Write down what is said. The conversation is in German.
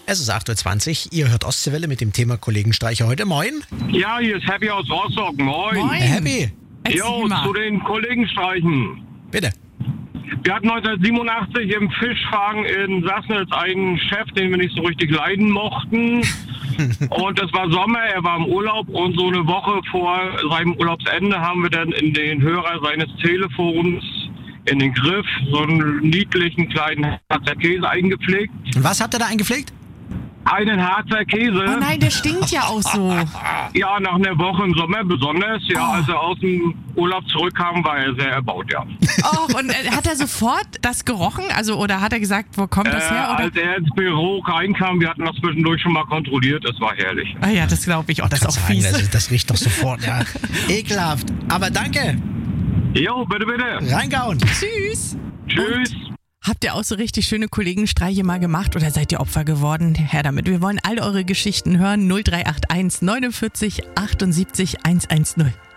Es ist 8.20 Uhr, ihr hört Ostseewelle mit dem Thema Kollegenstreiche heute. Moin. Ja, hier ist Happy aus Rostock. Moin. Happy. Jo, zu den Kollegenstreichen. Bitte. Wir hatten 1987 im Fischfang in Sassnitz einen Chef, den wir nicht so richtig leiden mochten. Und es war Sommer, er war im Urlaub und so eine Woche vor seinem Urlaubsende haben wir dann in den Hörer seines Telefons in den Griff so einen niedlichen kleinen Harzer Käse eingepflegt. Und was habt ihr da eingepflegt? Einen Harzer Käse. Oh nein, der stinkt ja auch so. Ja, nach einer Woche im Sommer besonders. Ja, als er aus dem Urlaub zurückkam, war er sehr erbaut, ja. Och, und hat er sofort das gerochen? Also, oder hat er gesagt, wo kommt das her? Oder? Als er ins Büro reinkam, wir hatten das zwischendurch schon mal kontrolliert, es war herrlich. Ah ja, das glaube ich. Oh, das ist auch fies. Das riecht doch sofort, ja. Ekelhaft. Aber danke. Jo, bitte, bitte. Reingauen. Tschüss. Tschüss. Habt ihr auch so richtig schöne Kollegenstreiche mal gemacht oder seid ihr Opfer geworden? Her damit. Wir wollen all eure Geschichten hören. 0381 49 78 110.